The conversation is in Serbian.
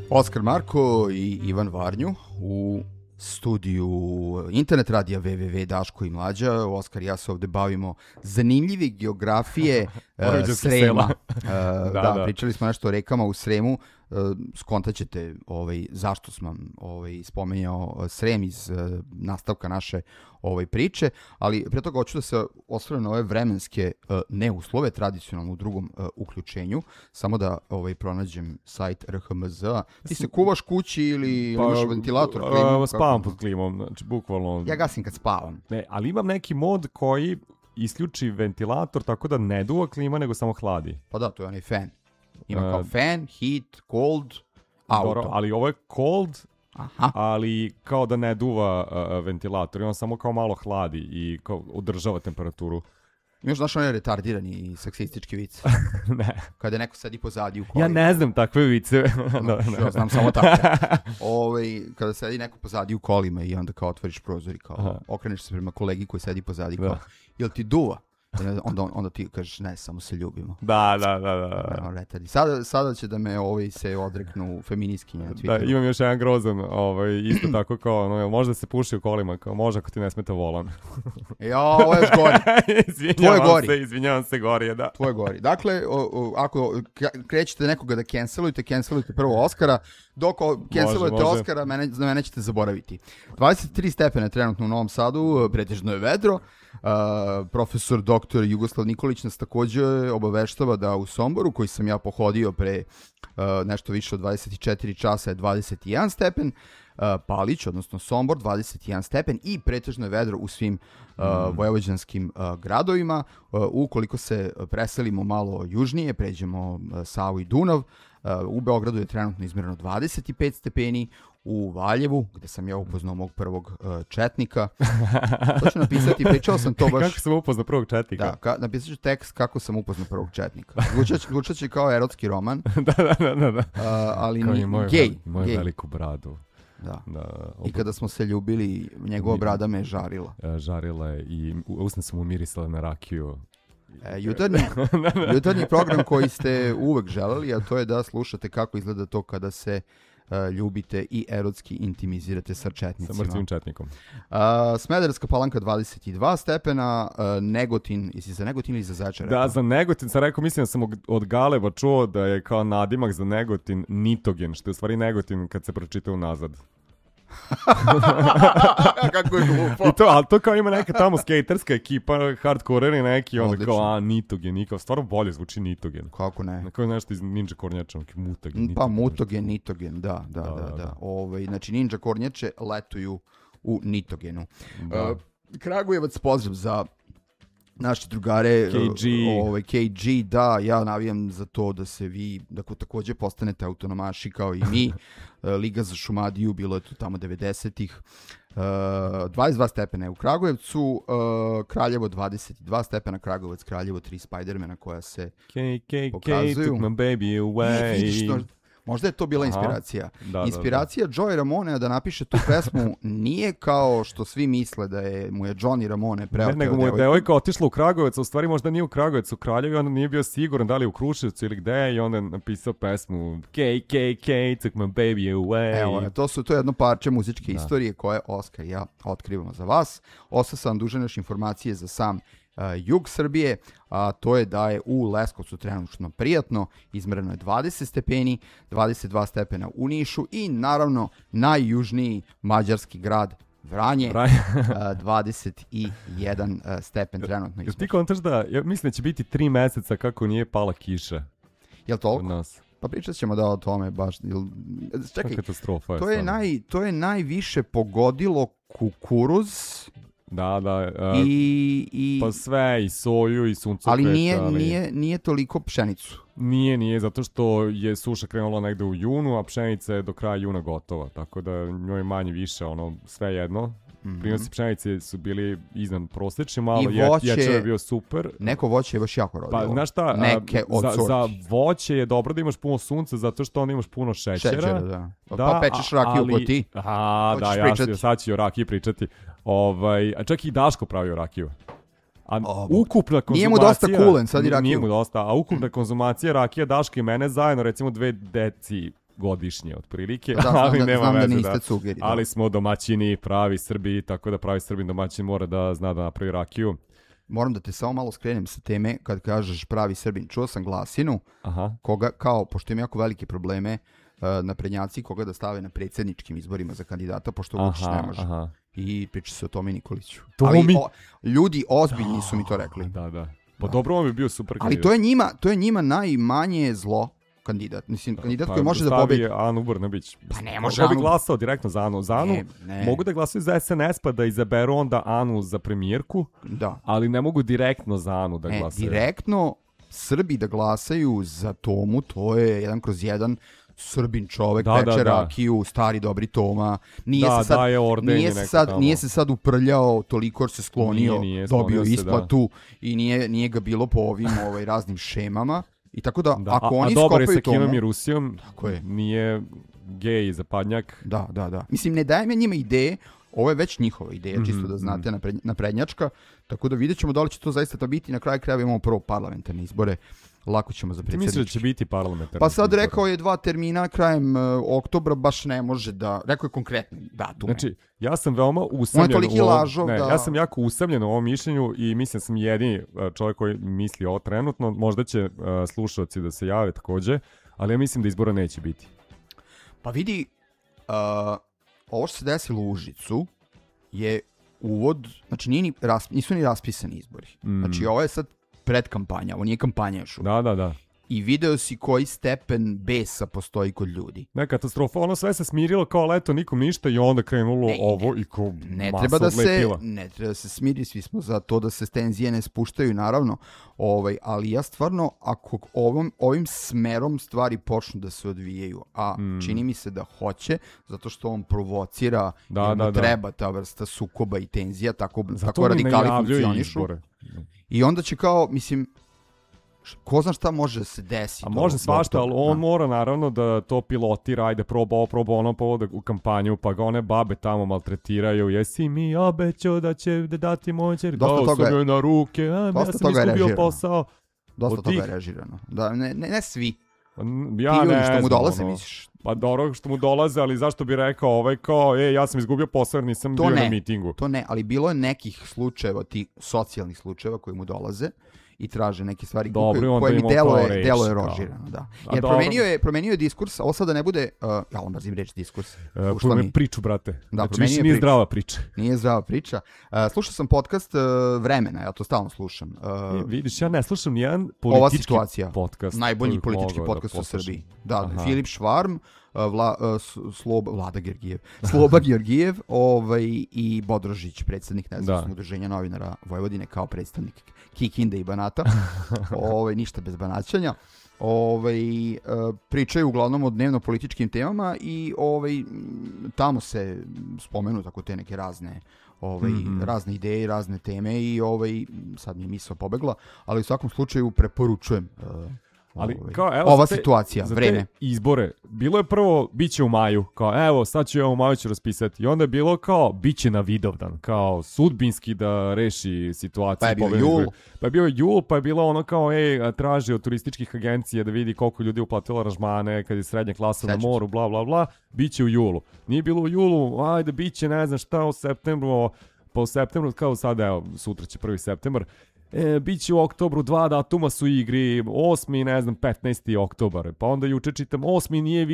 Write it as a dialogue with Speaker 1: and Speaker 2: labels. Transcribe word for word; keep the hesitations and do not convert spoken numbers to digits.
Speaker 1: Oskar Marko i Ivan Varnju u studiju internet radija w w w Daško i Mlađa. Oskar i ja se ovde bavimo zanimljive geografije uh, Srema. Uh, da, da, da, pričali smo nešto o rekama u Sremu. Uh, skontaćete ovaj, zašto sam ovaj, spomenjao Srem iz uh, nastavka naše ovaj, priče, ali pre toga hoću da se osvrnem na ove vremenske uh, neuslove, tradicionalno u drugom uh, uključenju, samo da ovaj, pronađem sajt R H M Z. Ti se kuvaš kući ili pa, imaš ventilator, klimu?
Speaker 2: Uh, spavam pod klimom, znači bukvalno...
Speaker 1: Ja gasim kad spavam.
Speaker 2: Ne, ali imam neki mod koji isključi ventilator tako da ne duva klima, nego samo hladi.
Speaker 1: Pa da, to je onaj fan. Ima kao uh, fan, heat, cold, auto. Dobro,
Speaker 2: ali ovo je cold,
Speaker 1: aha,
Speaker 2: ali kao da ne duva uh, ventilator. I on samo kao malo hladi i kao održava temperaturu.
Speaker 1: Imaš znaš onaj retardirani seksistički vic?
Speaker 2: Ne.
Speaker 1: Kada neko sedi pozadi u kolima.
Speaker 2: Ja ne znam takve vice.
Speaker 1: no, ja znam samo tako. Ove, kada sedi neko pozadi u kolima i onda kao otvoriš prozor i kao aha, okreneš se prema kolegi koji sedi pozadi kao, jel ti duva? Onda, onda ti kažeš ne, samo se ljubimo.
Speaker 2: Da, da, da, da.
Speaker 1: da. Sada, sada će da me ovaj, se odreknu feministkinje na Twitteru.
Speaker 2: Da, imam još jedan grozan, ovaj, isto tako kao, no, možda se puši u kolima, kao može ako ti ne smeta volan.
Speaker 1: Ja, ovo je još gori.
Speaker 2: Izvinjavam gori. se, izvinjavam se, gori je, da.
Speaker 1: Tvoje gori. Dakle, o, o, ako krećete nekoga da cancelujete, cancelujte prvo Oskara, dok cancelujete Oskara, mene, za mene ćete zaboraviti. dvadeset tri stepene trenutno u Novom Sadu, pretežno je vedro. Uh, profesor doktor Jugoslav Nikolić nas takođe obaveštava da u Somboru, koji sam ja pohodio pre uh, nešto više od dvadeset četiri časa, je dvadeset jedan stepen, uh, Palić, odnosno Sombor, dvadeset jedan stepen i pretežno je vedro u svim uh, mm. vojvođanskim uh, gradovima. Uh, ukoliko se preselimo malo južnije, pređemo uh, Savu i Dunav, uh, u Beogradu je trenutno izmjereno dvadeset pet stepeni, u Valjevu, gde sam ja upoznao mog prvog uh, četnika. To ću napisati, pričao sam to baš...
Speaker 2: Kako sam upoznao prvog četnika?
Speaker 1: Da, ka, napisat ću tekst kako sam upoznao prvog četnika. Zvučat će kao erotski roman.
Speaker 2: da, da, da. da. Uh,
Speaker 1: ali
Speaker 2: kao
Speaker 1: ni,
Speaker 2: moj,
Speaker 1: gej.
Speaker 2: Moju
Speaker 1: gej.
Speaker 2: veliku bradu.
Speaker 1: Da.
Speaker 2: da
Speaker 1: I kada smo se ljubili, njegova brada me je žarila.
Speaker 2: Uh, žarila je i usne su mu mirisale na rakiju.
Speaker 1: E, jutarnji, jutarnji program koji ste uvek želeli, a to je da slušate kako izgleda to kada se Uh, ljubite i erotski intimizirate sa četnicima.
Speaker 2: Sa mrtvim četnikom.
Speaker 1: Uh, Smederevska Palanka dvadeset dva stepena, uh, Negotin, jesi za Negotin ili za Zaječar?
Speaker 2: Da, za Negotin sam rekao, mislim da sam od Galeba čuo da je kao nadimak za Negotin Nitogen, što je u stvari Negotin kad se pročita unazad.
Speaker 1: Kako je glupo.
Speaker 2: I to, ali to kao ima neka tamo skaterska ekipa, hardcore neki, onda odlično. Kao, a, Nitogen, i kao, stvarno bolje zvuči Nitogen.
Speaker 1: Kako ne?
Speaker 2: Kao nešto iz Ninja Kornjača, Mutagen, Nitogen.
Speaker 1: Pa Mutagen, Nitogen, da, da, da. da, da. da. Ove, znači, Ninja Kornjače letuju u Nitogenu. Da. Uh, Kragujevac, pozdrav za naši drugare
Speaker 2: K G.
Speaker 1: Ovaj, K G, da, ja navijam za to da se vi, da takođe postanete autonomaši kao i mi. Liga za Šumadiju, bilo je to tamo devedesetih. Uh, dvadeset dva stepena je u Kragujevcu, uh, Kraljevo dvadeset dva stepena, Kragujevac, Kraljevo, tri Spidermana koja se
Speaker 2: K K
Speaker 1: pokazuju.
Speaker 2: K took my baby away.
Speaker 1: Ne, vidiš to, možda je to bila inspiracija.
Speaker 2: Da,
Speaker 1: inspiracija
Speaker 2: da, da.
Speaker 1: Joey Ramonea da napiše tu pesmu nije kao što svi misle da je mu je Johnny Ramone preoteo
Speaker 2: devojku. Nego mu je devojka otišla u Kragujevac, u stvari možda nije u Kragujevcu, u Kraljevu, onda nije bio siguran da li je u Kruševcu ili gde, i onda je napisao pesmu K K K took my baby away.
Speaker 1: Evo, to su to je jedno parče muzičke
Speaker 2: da.
Speaker 1: istorije koje Oskar i ja otkrivamo za vas. Ostao sam dužan još informacije za sam Uh, jug Srbije, a to je da je u Leskovcu trenutno prijatno, izmereno je dvadeset stepeni, dvadeset dva stepena u Nišu i naravno najjužniji mađarski grad Vranje, uh, dvadeset jedan uh, stepen trenutno izmereno.
Speaker 2: Ti kontaš da, ja mislim da će biti tri meseca kako nije pala kiša.
Speaker 1: Jel toliko? Pa pričat ćemo da o tome baš. Čekaj,
Speaker 2: katastrofa je
Speaker 1: to je, naj, to je najviše pogodilo kukuruz.
Speaker 2: Da, da. Uh,
Speaker 1: I, i,
Speaker 2: pa sve, i soju, i suncokret.
Speaker 1: Ali nije, ali nije, nije toliko pšenicu.
Speaker 2: Nije, nije, zato što je suša krenula negde u junu, a pšenica je do kraja juna gotova. Tako da njoj manje više, ono, sve jedno. Mm-hmm. Prinosi pšenice su bili iznad prosječni, malo voće, ječer je bio super.
Speaker 1: Neko voće je baš jako rodilo.
Speaker 2: Pa, znaš šta,
Speaker 1: neke od
Speaker 2: za, za voće je dobro da imaš puno sunca, zato što onda imaš puno šećera.
Speaker 1: Šećera, da. Pa,
Speaker 2: da,
Speaker 1: pa pečeš rakiju ali, ko ti.
Speaker 2: Aha, da, ja sad ću o rakiji pričati. Ovaj, a čak i Daško pravio rakiju. A oh, ukupna konzumacija... Nije mu dosta kulen, sad i rakiju. Nije mu dosta, a ukupna konzumacija rakija Daška i mene zajedno, recimo dve deci godišnje otprilike,
Speaker 1: da, znam
Speaker 2: ali
Speaker 1: da,
Speaker 2: nema
Speaker 1: znam
Speaker 2: veze,
Speaker 1: da niste
Speaker 2: da.
Speaker 1: cugeri. Da.
Speaker 2: Ali smo domaćini, pravi Srbi, tako da pravi Srbin domaćin mora da zna da napravi rakiju.
Speaker 1: Moram da te samo malo skrenem sa teme kad kažeš pravi Srbin. Čuo sam glasinu,
Speaker 2: Aha.
Speaker 1: koga, kao, pošto ima jako velike probleme, uh, naprednjaci koga da stave na predsjedničkim izborima za kandidata, pošto Vučić ne može.
Speaker 2: Aha.
Speaker 1: I priča se o Tomi Nikoliću.
Speaker 2: Tomi?
Speaker 1: Ali o, ljudi ozbiljni su mi to rekli.
Speaker 2: Da, da. Pa dobro, on bi bio super kandidat.
Speaker 1: Ali to je njima, to je njima najmanje zlo kandidat. Mislim, kandidat pa, koji može da pobedi.
Speaker 2: Anu Brnabić.
Speaker 1: Pa ne može
Speaker 2: Anu. Ko bi
Speaker 1: Anu...
Speaker 2: glasao direktno za Anu? Za Anu
Speaker 1: ne, ne.
Speaker 2: Mogu da glasaju za S N S pa da izaberu onda Anu za premijerku,
Speaker 1: da.
Speaker 2: Ali ne mogu direktno za Anu da
Speaker 1: ne,
Speaker 2: glasaju.
Speaker 1: Direktno Srbi da glasaju za Tomu, to je jedan kroz jedan Srbin čovek,
Speaker 2: da,
Speaker 1: peče
Speaker 2: da,
Speaker 1: rakiju, da. Stari dobri Toma. Nije
Speaker 2: da,
Speaker 1: se sad,
Speaker 2: daje ordenje
Speaker 1: nije se sad, nije se sad uprljao toliko jer se sklonio,
Speaker 2: nije, nije,
Speaker 1: dobio
Speaker 2: se,
Speaker 1: isplatu da. I nije, nije ga bilo po ovim ovaj, raznim šemama. I tako da,
Speaker 2: da
Speaker 1: ako
Speaker 2: a,
Speaker 1: oni
Speaker 2: a dobar
Speaker 1: skopaju
Speaker 2: je sa
Speaker 1: Tomu...
Speaker 2: Kinom i Rusijom,
Speaker 1: tako je.
Speaker 2: Nije gej zapadnjak.
Speaker 1: Da, da, da. Mislim, ne dajem ja njima ideje, ovo je već njihova ideja, mm-hmm. čisto da znate, napred, naprednjačka. Tako da vidjet ćemo da li će to zaista to biti. Na kraju krajeva imamo prvo parlamentarne izbore. Lako ćemo za predsjednički.
Speaker 2: Ti misliš da će biti parlamentarni?
Speaker 1: Pa sad
Speaker 2: izbore?
Speaker 1: Rekao je dva termina krajem uh, oktobra, baš ne može da... Rekao je konkretno datume.
Speaker 2: Znači, ja sam veoma usamljen.
Speaker 1: On je toliki
Speaker 2: ovom,
Speaker 1: lažov
Speaker 2: ne,
Speaker 1: da...
Speaker 2: Ja sam jako usamljen u ovom mišljenju i mislim sam jedini čovjek koji misli ovo trenutno. Možda će uh, slušalci da se jave takođe, ali ja mislim da izbora neće biti.
Speaker 1: Pa vidi, uh, ovo što se desilo u Užicu je uvod, znači nije ni ras, nisu ni raspisani izbori. Mm. Znači ovo je sad predkampanja, ovo nije kampanja još.
Speaker 2: Da, da, da.
Speaker 1: I video si koji stepen besa postoji kod ljudi.
Speaker 2: Ne, katastrofa, ono sve se smirilo kao leto, nikom ništa i onda krenulo ne, ovo i ko
Speaker 1: ne
Speaker 2: masa
Speaker 1: treba da
Speaker 2: odlepila.
Speaker 1: se, ne treba da se smiri, svi smo za to da se tenzije ne spuštaju, naravno, ovaj, ali ja stvarno, ako ovom, ovim smerom stvari počnu da se odvijaju, a mm. čini mi se da hoće, zato što on provocira,
Speaker 2: da,
Speaker 1: jer
Speaker 2: da,
Speaker 1: mu
Speaker 2: da.
Speaker 1: treba ta vrsta sukoba i tenzija, tako,
Speaker 2: zato
Speaker 1: tako radikali funkcionišu.
Speaker 2: Izbore.
Speaker 1: I onda će kao, mislim, ko zna šta može da se desi.
Speaker 2: A može svašta, ali on da. mora naravno da to pilotira, ajde proba ovo, proba ono, povode u kampanju, pa ga one babe tamo maltretiraju, jesi mi obećao da će da dati moj čer, dao sam joj na ruke, a, ja sam izgubio posao.
Speaker 1: Dosta toga je režirano. Da, ne, ne, ne svi.
Speaker 2: Ja
Speaker 1: Ti
Speaker 2: ne
Speaker 1: što mu dolaze,
Speaker 2: ono,
Speaker 1: misliš?
Speaker 2: Pa dobro što mu dolaze, ali zašto bi rekao ovaj kao, e, ja sam izgubio posao jer nisam
Speaker 1: to
Speaker 2: bio
Speaker 1: ne,
Speaker 2: na mitingu.
Speaker 1: To ne, ali bilo je nekih slučajeva, tih socijalnih slučajeva koji mu dolaze i traže neke stvari
Speaker 2: Dobro,
Speaker 1: koje mi delo je,
Speaker 2: reč,
Speaker 1: delo je rožirano. Da. Jer promenio je, promenio je diskurs, ovo sada ne bude, uh, ja vam mrzim reč diskurs.
Speaker 2: Uh, mi priču, brate.
Speaker 1: Da,
Speaker 2: znači, više nije priču. Zdrava priča.
Speaker 1: Nije zdrava priča. Uh, slušao sam podcast uh, Vremena, ja to stalno slušam. Uh,
Speaker 2: e, vidiš, ja ne slušam nijedan politički podcast.
Speaker 1: Najbolji politički podcast da u Srbiji. Da, Aha. Filip Švarm, Vla, uh, Sloba, Vlada Georgijev, Sloba Georgijev ovaj, i Bodrožić, predsjednik nezavisnog udruženja novinara Vojvodine kao predstavnik Kikinde i Banata. ovaj, ništa bez banaćanja. Ovaj, uh, pričaju uglavnom o dnevno-političkim temama i ovaj, tamo se spomenu tako te neke razne ovaj, mm-hmm. razne ideje, razne teme i ovaj, sad mi je misao pobegla, ali u svakom slučaju preporučujem uh,
Speaker 2: Ali, kao, evo,
Speaker 1: ova
Speaker 2: za te,
Speaker 1: situacija,
Speaker 2: za
Speaker 1: vreme.
Speaker 2: Te izbore, bilo je prvo, bit će u maju, kao, evo, sad ću ja u maju ću raspisati. I onda je bilo kao, bit će na Vidovdan, kao, sudbinski da reši situaciju.
Speaker 1: Pa je bio jul.
Speaker 2: Pa je bio jul, pa je bilo ono kao, ej, traži od turističkih agencija da vidi koliko ljudi uplatilo aranžmane, kad je srednja klasa Sećam. na moru, bla, bla, bla, bit će u julu. Nije bilo u julu, ajde, bit će, ne znam šta, u septembru, pa u septembru, kao sad, evo, sutra će prvi septembar, E, biće u oktobru, dva datuma su igri, osmi, ne znam, petnaesti oktobar. Pa onda juče čitam, osmi nije